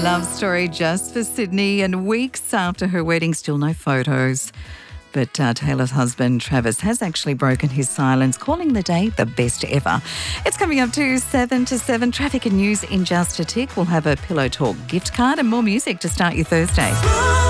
Love story just for Sydney, and weeks after her wedding, still no photos. But Taylor's husband, Travis, has actually broken his silence, calling the day the best ever. It's coming up to 7 to 7. Traffic and news in just a tick. We'll have a Pillow Talk gift card and more music to start your Thursday.